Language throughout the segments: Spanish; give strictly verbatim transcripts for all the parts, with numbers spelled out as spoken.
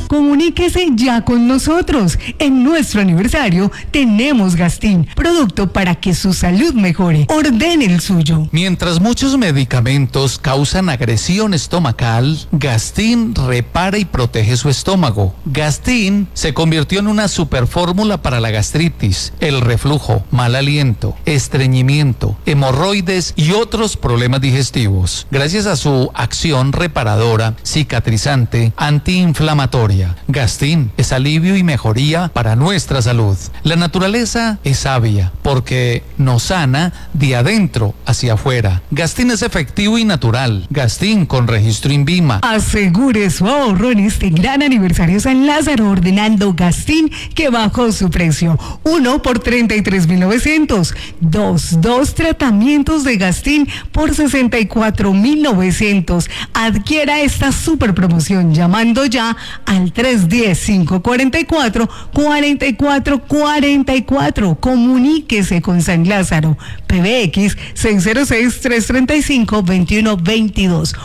Comuníquese ya con nosotros. En nuestro aniversario tenemos Gastin, producto para que su salud mejore. Ordene el suyo. Mientras muchos medicamentos causan agresión estomacal, Gastin repara y protege su estómago. Gastin se convirtió en una superfórmula para la gastritis, el reflujo, mal aliento, estreñimiento, hemorroides y otros problemas digestivos. Gracias a su acción reparadora, cicatrizante, antiinflamatoria, Gastin es alivio y mejoría para nuestra salud. La naturaleza es sabia porque nos sana de adentro hacia afuera. Gastin es efectivo y natural. Gastin con registro INVIMA. Asegure su ahorro en este gran aniversario San Lázaro ordenando Gastin, que bajó su precio. Uno por treinta y tres mil novecientos. Dos, dos tratamientos de Gastin por sesenta y cuatro mil novecientos. Adquiera esta super promoción llamando ya al tres uno cero, cinco cuatro cuatro, cuatro cuatro cuatro cuatro. Comuníquese con San Lázaro. P B X seis cero seis, tres tres cinco, dos uno dos dos.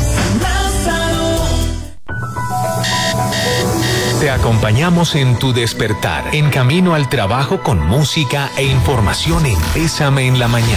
Te acompañamos en tu despertar, en camino al trabajo con música e información en Bésame en la Mañana.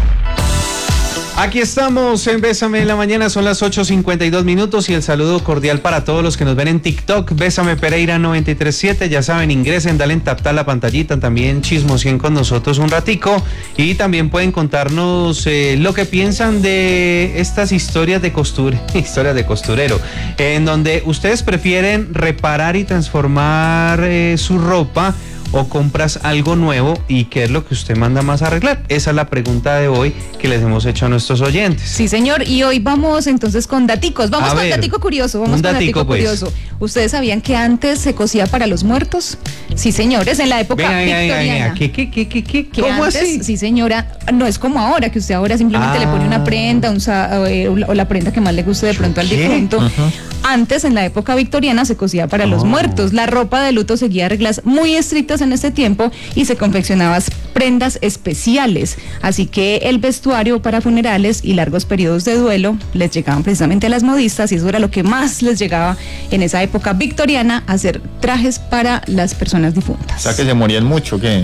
Aquí estamos en Bésame en la Mañana, son las ocho cincuenta y dos minutos y el saludo cordial para todos los que nos ven en TikTok, Bésame Pereira noventa y tres punto siete, ya saben, ingresen, dale en tap tap la pantallita, también chismosien con nosotros un ratico y también pueden contarnos eh, lo que piensan de estas historias de costura, historias de costurero, en donde ustedes prefieren reparar y transformar eh, su ropa o compras algo nuevo y qué es lo que usted manda más a arreglar. Esa es la pregunta de hoy que les hemos hecho a nuestros oyentes. Sí, señor, y hoy vamos entonces con daticos, vamos a con ver, datico curioso, vamos un con datico, datico pues. curioso. ¿Ustedes sabían que antes se cosía para los muertos? Sí, señores, en la época venga, venga, victoriana. venga, venga. ¿Qué, qué, qué, qué, qué? Que ¿Cómo antes, así? Sí, señora, no es como ahora, que usted ahora simplemente Ah. le pone una prenda, un sa- eh, o la prenda que más le guste de pronto al ¿Qué? difunto. Uh-huh. Antes, en la época victoriana, se cosía para los Oh. muertos. La ropa de luto seguía reglas muy estrictas en este tiempo y se confeccionaban prendas especiales. Así que el vestuario para funerales y largos periodos de duelo les llegaban precisamente a las modistas y eso era lo que más les llegaba en esa época victoriana, hacer trajes para las personas difuntas. O sea que se morían mucho, ¿qué?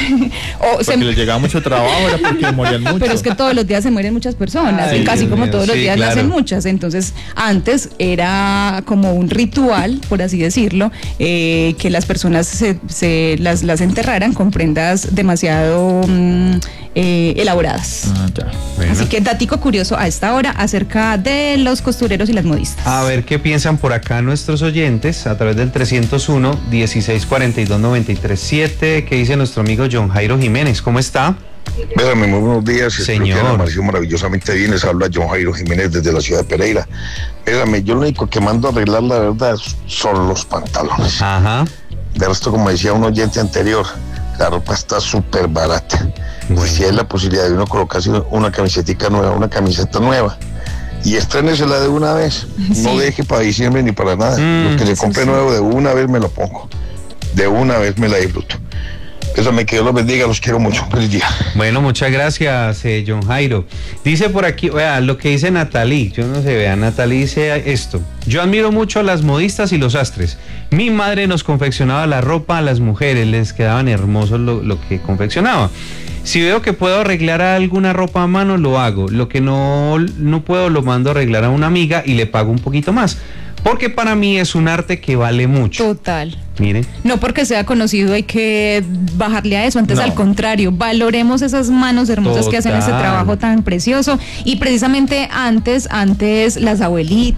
O Porque se- les llegaba mucho trabajo, era porque morían mucho. Pero es que todos los días se mueren muchas personas, Ay, y casi Dios como mío, todos los sí, días claro. nacen muchas. Entonces, antes era como un ritual, por así decirlo, eh, que las personas se, se las, las enterraran con prendas demasiado mm, eh, elaboradas. Ah, ya. Bueno. Así que datico curioso a esta hora acerca de los costureros y las modistas. A ver qué piensan por acá nuestros oyentes a través del trescientos uno, dieciséis cuarenta y dos, noventa y tres siete. ¿Qué dice nuestro amigo John Jairo Jiménez? ¿Cómo está? Bésame, muy buenos días. Señor. Espero que hayan amanecido maravillosamente bien. Les habla John Jairo Jiménez desde la ciudad de Pereira. Bésame, yo lo único que mando a arreglar, la verdad, son los pantalones. Ajá. De resto, como decía un oyente anterior, la ropa está súper barata. Bueno. Y si hay la posibilidad de uno colocarse una camisetica nueva, una camiseta nueva, y estrénesela de una vez. Sí. No deje para diciembre ni para nada. Mm, Lo que se sí, compre sí. nuevo, de una vez me lo pongo. De una vez me la disfruto. Bésame, que Dios los bendiga, los quiero mucho. Feliz día. Bueno, muchas gracias, eh, John Jairo. Dice por aquí, vea, lo que dice Natalie, yo no sé, vea, Natalie dice esto. Yo admiro mucho a las modistas y los sastres. Mi madre nos confeccionaba la ropa a las mujeres, les quedaban hermosos lo, lo que confeccionaba. Si veo que puedo arreglar alguna ropa a mano, lo hago. Lo que no, no puedo, lo mando a arreglar a una amiga y le pago un poquito más. Porque para mí es un arte que vale mucho. Total. Miren. No porque sea conocido hay que bajarle a eso, antes No. al contrario, valoremos esas manos hermosas que hacen ese Total. trabajo tan precioso y precisamente antes, antes las abuelitas